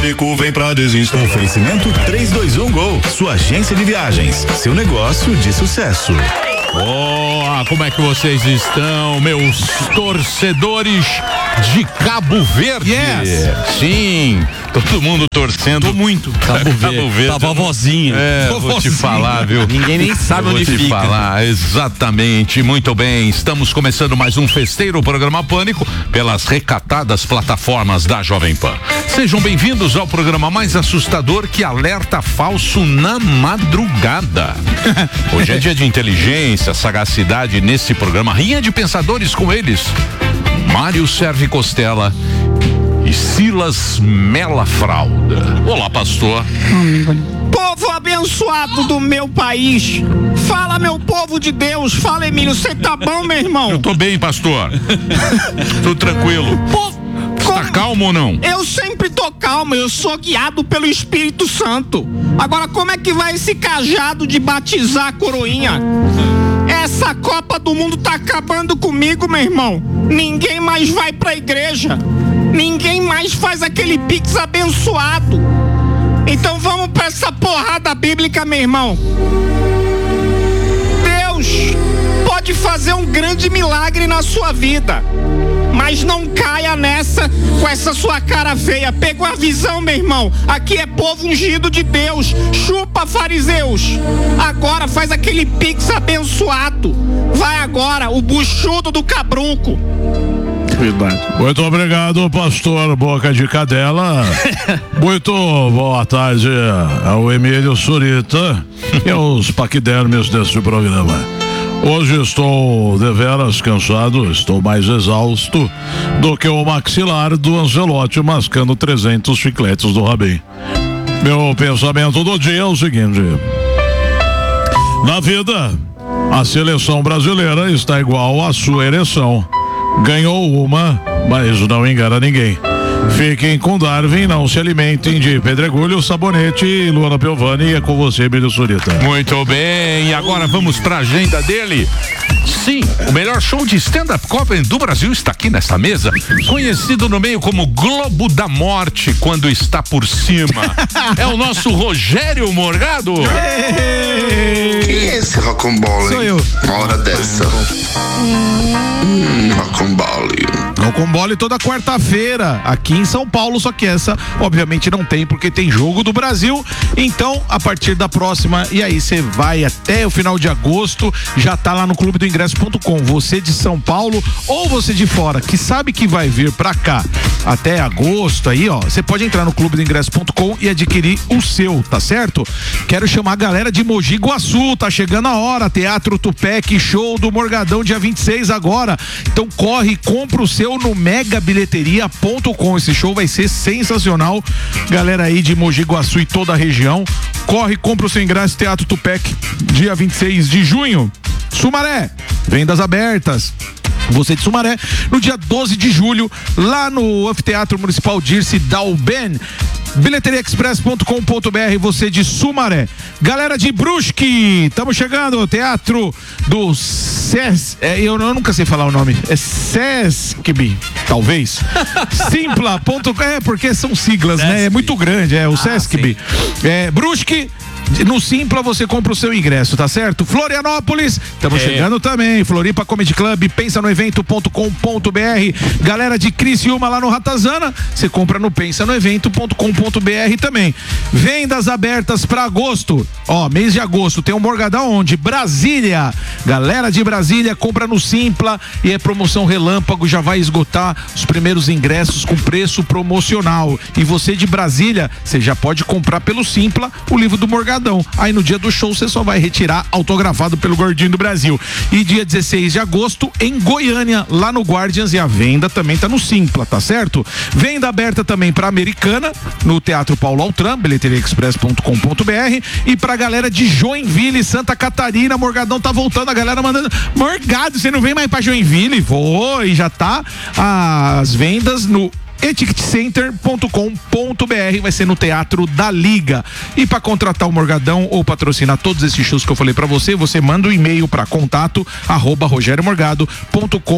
Pânico vem pra Desinstante. Oferecimento 321 Gol, sua agência de viagens, seu negócio de sucesso. Como é que vocês estão, meus torcedores de Cabo Verde? Yes. Sim, todo mundo torcendo. Tô muito. Cabo Verde. Tá vovozinha. Vou te falar, viu? Ninguém nem sabe onde fica. Vou te falar, exatamente. Muito bem, estamos começando mais um festeiro programa Pânico pelas recatadas plataformas da Jovem Pan. Sejam bem-vindos ao programa mais assustador que alerta falso na madrugada. Hoje é dia de inteligência, sagacidade nesse programa. Rinha de pensadores com eles. Mário Serve Costela e Silas Mela Fralda. Olá, pastor. Povo abençoado do meu país, fala, meu povo de Deus, fala, Emílio, você tá bom, meu irmão? Eu tô bem, pastor. Tudo tranquilo. Tá calmo ou não? Eu sempre tô calmo, eu sou guiado pelo Espírito Santo. Agora, como é que vai esse cajado de batizar a coroinha? Essa Copa do Mundo tá acabando comigo, meu irmão. Ninguém mais vai pra igreja. Ninguém mais faz aquele pix abençoado. Então vamos pra essa porrada bíblica, meu irmão. Deus pode fazer um grande milagre na sua vida, mas não caia nessa com essa sua cara feia. Pegou a visão, meu irmão? Aqui é povo ungido de Deus. Chupa, fariseus. Agora faz aquele pix abençoado. Vai agora, o buchudo do cabrunco. Verdade. Muito obrigado, pastor Boca de Cadela. Muito boa tarde ao Emílio Surita e aos paquidermes deste programa. Hoje estou deveras cansado, estou mais exausto do que o maxilar do Ancelotti mascando 300 chicletes do Rabin. Meu pensamento do dia é o seguinte: na vida, a seleção brasileira está igual à sua ereção. Ganhou uma, mas não engana ninguém. Fiquem com Darwin, não se alimentem de pedregulho, sabonete e Luana Piovani. É com você, Emílio Surita. Muito bem, e agora vamos pra agenda dele. Sim, o melhor show de stand-up comedy do Brasil está aqui nesta mesa, conhecido no meio como Globo da Morte quando está por cima. É o nosso Rogério Morgado. Quem é esse Rocambole? Sou eu. Uma hora dessa. Rocambole. Rocambole toda quarta-feira aqui em São Paulo, só que essa obviamente não tem, porque tem jogo do Brasil. Então, a partir da próxima, e aí você vai até o final de agosto, já tá lá no clubedoingresso.com. Você de São Paulo ou você de fora que sabe que vai vir pra cá até agosto aí, ó, você pode entrar no clubedoingresso.com e adquirir o seu, tá certo? Quero chamar a galera de Mogi Guaçu, tá chegando a hora, Teatro Tupec, show do Morgadão dia 26 agora. Então corre, compra o seu no megabilheteria.com. Esse show vai ser sensacional. Galera aí de Mogi Guaçu e toda a região, corre, compra o seu ingresso, Teatro Tupec, dia 26 de junho. Sumaré, vendas abertas. Você de Sumaré, no dia 12 de julho, lá no Anfiteatro Municipal Dirce Dalben. bilheteriaexpress.com.br, você de Sumaré. Galera de Brusque, estamos chegando, Teatro do eu nunca sei falar o nome, é Sescb, talvez. Simpla. Porque são siglas, né? É muito grande, o Sescb. Brusque. No Simpla você compra o seu ingresso, tá certo? Florianópolis, estamos chegando também. Floripa Comedy Club, pensa no evento.com.br. Galera de Criciúma lá no Ratazana, você compra no pensanoevento.com.br também. Vendas abertas para agosto. Ó, mês de agosto tem um Morgadão onde? Brasília. Galera de Brasília, compra no Simpla e é promoção relâmpago, já vai esgotar os primeiros ingressos com preço promocional. E você de Brasília, você já pode comprar pelo Simpla o livro do Morgadão. Aí no dia do show você só vai retirar autografado pelo Gordinho do Brasil. E dia 16 de agosto em Goiânia, lá no Guardians, e a venda também tá no Simpla, tá certo? Venda aberta também pra Americana, no Teatro Paulo Altran, bilheteriaexpress.com.br, e pra galera de Joinville, Santa Catarina. Morgadão tá voltando, a galera mandando: Morgado, você não vem mais pra Joinville? Vou, e já tá as vendas no eticketcenter.com.br, vai ser no Teatro da Liga. E para contratar o Morgadão ou patrocinar todos esses shows que eu falei para você, você manda um e-mail para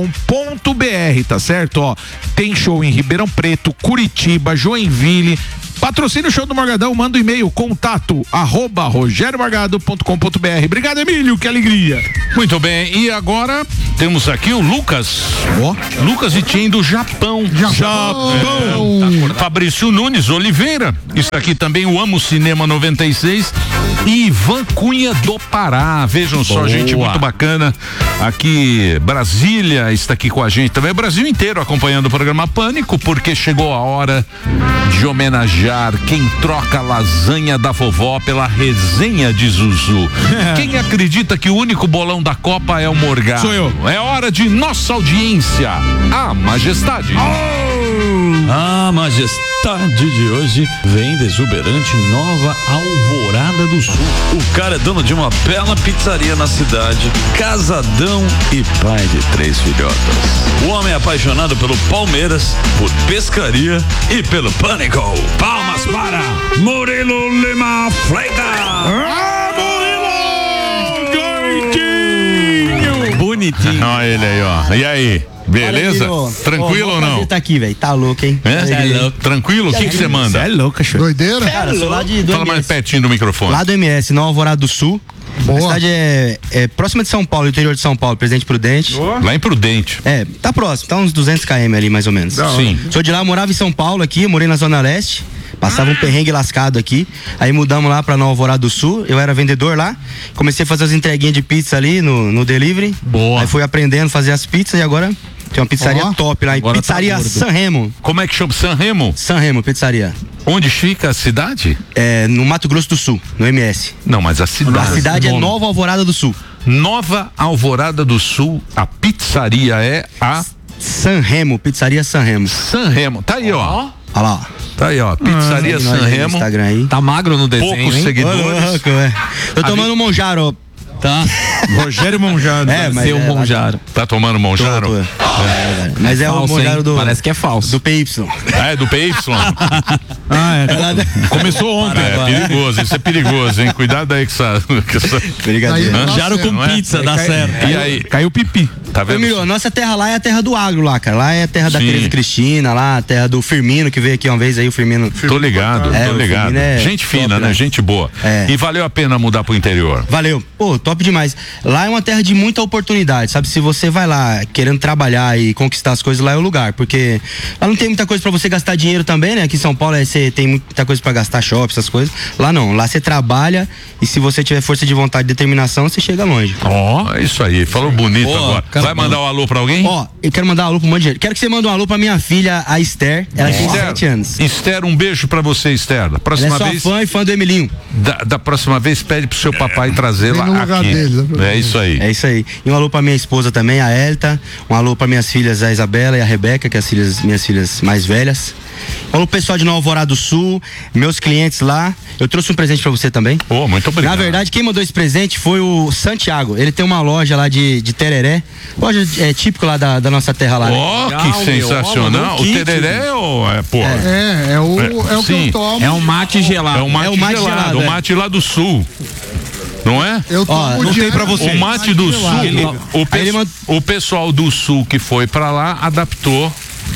contato@rogeriomorgado.com.br, tá certo? Ó, tem show em Ribeirão Preto, Curitiba, Joinville, Patrocina o show do Morgadão, manda um e-mail, contato@rogeriomorgado.com.br. Obrigado, Emílio, que alegria. Muito bem, e agora temos aqui o Lucas. Lucas Itim do Japão. Fabrício Nunes Oliveira. Isso aqui também o Amo Cinema 96 e Ivan Cunha do Pará. Vejam só, gente muito bacana. Aqui Brasília está aqui com a gente também. O Brasil inteiro acompanhando o programa Pânico, porque chegou a hora de homenagear quem troca a lasanha da vovó pela resenha de Zuzu. Quem acredita que o único bolão da Copa é o Morgado? Sou eu. É hora de nossa audiência, a Majestade. A Majestade de hoje vem da exuberante Nova Alvorada do Sul. O cara é dono de uma bela pizzaria na cidade, casadão e pai de 3 filhotas. O homem é apaixonado pelo Palmeiras, por pescaria e pelo Pânico. Palmas para Murilo Lima Freitas. Bonitinho. Olha ele aí, ó. E aí? Beleza? Tranquilo ou não? Tá aqui, velho. Tá louco, hein? Tranquilo? O que você manda? É louca, show. Doideira? Cara, sou lá do Fala mais MS. pertinho do microfone. Lá do MS, Nova Alvorada do Sul. Boa. A cidade é próxima de São Paulo, interior de São Paulo, Presidente Prudente. Lá em Prudente. Tá próximo, tá uns 200 km ali, mais ou menos. Sim. Sou de lá, morava em São Paulo aqui, morei na Zona Leste. Passava um perrengue lascado aqui. Aí mudamos lá pra Nova Alvorada do Sul. Eu era vendedor lá. Comecei a fazer as entreguinhas de pizza ali no delivery. Boa. Aí fui aprendendo a fazer as pizzas e agora tem uma pizzaria top lá. Agora Pizzaria tá gordo. San Remo. Como é que chama? San Remo? San Remo, pizzaria. Onde fica a cidade? No Mato Grosso do Sul, no MS. Não, mas a cidade. A cidade é Nome. Nova Alvorada do Sul. Nova Alvorada do Sul. A pizzaria é a San Remo, pizzaria San Remo. San Remo. Tá aí, ó. Olha lá. Tá aí, ó. Pizzaria Segue nós San aí no Remo. Instagram aí. Tá magro no desenho, Poucos hein? seguidores. Tô tomando Monjaro. Tá. Rogério Monjado. Mas Seu Monjaro. Tá tomando Monjaro? Mas é Falso, o Monjaro hein? do. Parece que é falso. Do PY. É, do PY? Começou ontem. É perigoso, isso é perigoso, hein? Cuidado aí com essa. Brincadeira. Aí, Monjaro com Não é? pizza, dá certo. E aí? Caiu pipi. Tá vendo? Emílio, nossa terra lá é a terra do agro lá, cara. Lá é a terra da Sim. Tereza Cristina, lá a terra do Firmino, que veio aqui uma vez aí, o Firmino. Tô ligado, É, tô o ligado. Firmino é Gente top, fina, né? né? Gente boa. É. E valeu a pena mudar pro interior. Valeu. Pô, top demais. Lá é uma terra de muita oportunidade, sabe? Se você vai lá querendo trabalhar e conquistar as coisas, lá é o lugar. Porque lá não tem muita coisa pra você gastar dinheiro também, né? Aqui em São Paulo você tem muita coisa pra gastar, shopping, essas coisas. Lá não. Lá você trabalha e se você tiver força de vontade e determinação, você chega longe. Ó, é isso aí. Falou bonito Boa, agora. cara Vai bom. mandar um alô pra alguém? Ó, eu quero mandar um alô pro monte de gente. Quero que você mande um alô pra minha filha, a Esther. Ela tem 7 anos. Esther, um beijo pra você, Esther. Da Ela é próxima sua vez. fã e fã do Emilinho. Da próxima vez, pede pro seu papai trazê-la Vem no lugar aqui. dele, né? É isso aí. É isso aí. E um alô pra minha esposa também, a Elta. Um alô pra minhas filhas, a Isabela e a Rebeca, que são minhas filhas mais velhas. Um alô pro pessoal de Nova Alvorada do Sul, meus clientes lá. Eu trouxe um presente pra você também. Ô, muito obrigado. Na verdade, quem mandou esse presente foi o Santiago. Ele tem uma loja lá de tereré. Loja típico lá da nossa terra lá. Ó, né? que sensacional. Ó, O kit. tereré ou é, porra? É o que Sim. eu tomo. É um mate gelado. É o mate, É o mate gelado, gelado, o é. mate lá do sul. Não é? Eu tomo não tem direto. pra você. O mate do sul, Aí ele manda- o pessoal do sul que foi pra lá adaptou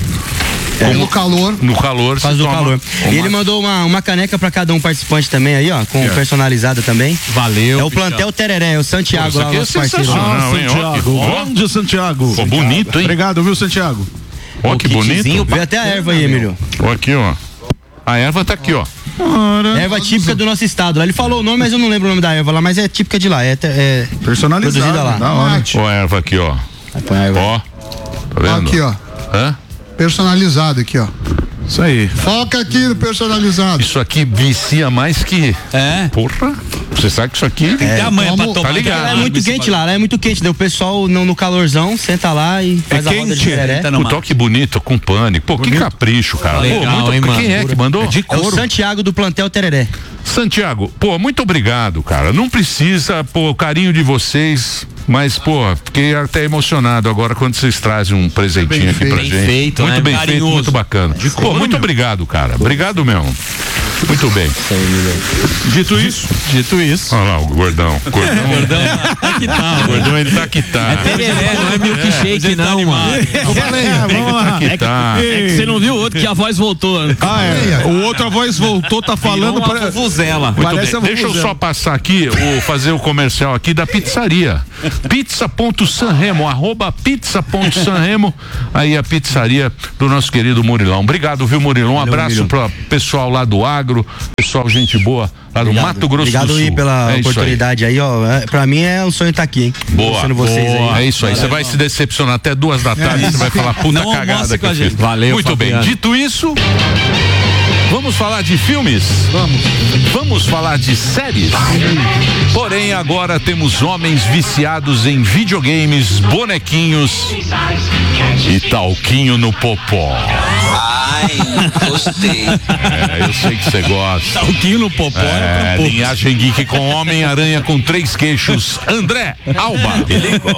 Pelo calor. no calor. Por causa se do toma calor. o E ele mate. mandou uma caneca pra cada um participante também aí, ó, com personalizada também. Valeu. É o Plantel Tereré, é o Santiago Isso lá, aqui é nosso parceiro. sensacional, hein? Ó, Santiago. ó. Grande Santiago. Pô, bonito, hein? Obrigado, viu, Santiago? Ó, que bonito. Vê até a erva aí, Emílio. Ó, aqui, ó. A erva tá aqui, ó. Erva típica do nosso estado. Lá ele falou o nome, mas eu não lembro o nome da erva lá, mas é típica de lá. É Personalizado. produzida lá. Da hora. Ó a erva aqui, ó. Aí põe a erva. Ó. Tá vendo? Aqui, ó. Hã? Personalizado aqui, ó. Isso aí. Foca aqui no personalizado. Isso aqui vicia mais que. É. Porra. Você sabe que isso aqui. Tem a manha pra Vamos- tomar. Tá ligado. Lá é muito quente lá é muito quente. Daí o pessoal no calorzão senta lá e faz a roda de quente. tereré. Tá O no toque bonito, com pânico. Pô, que capricho, cara. Legal, Pô, muito... hein, mano? Quem é que mandou? É o Santiago do Plantel Tereré. Santiago, pô, muito obrigado, cara. Não precisa, pô, o carinho de vocês, mas, pô, fiquei até emocionado agora quando vocês trazem um presentinho aqui pra Bem gente. feito, muito né? bem feito, Carinhoso. muito bacana. Pô, muito obrigado, cara. Obrigado mesmo. Muito bem. Dito isso. Olha lá, o gordão. Gordão, tá que tá. O gordão, ele tá que tá. É tereré, não é milkshake, não, mano. Vamos lá. Que tá. É que você não viu o outro que a voz voltou. Né? O outro, a voz voltou, tá falando para vuvuzela. Muito Parece bem. uma Deixa eu vuvuzela. só passar aqui, fazer o comercial aqui da pizzaria. Pizza.sanremo, @pizza.sanremo. Aí a pizzaria do nosso querido Murilão. Obrigado, viu, Murilão? Um abraço pro pessoal lá do agro, pessoal, gente boa, lá do Mato Grosso do Sul. Obrigado aí pela oportunidade aí, ó. Pra mim é um sonho estar aqui, hein? Boa, vocês aí. é isso aí. Você vai se decepcionar até 2 da tarde, você vai falar puta Não cagada que com a eu fiz. gente. Valeu, Muito Fabiano. bem, dito isso, vamos falar de filmes? Vamos falar de séries? Porém, agora temos homens viciados em videogames, bonequinhos e talquinho no popó. Ai, gostei. Eu sei que você gosta. Talquinho no popó. Linhagem geek com Homem-Aranha com 3 queixos. André Alba.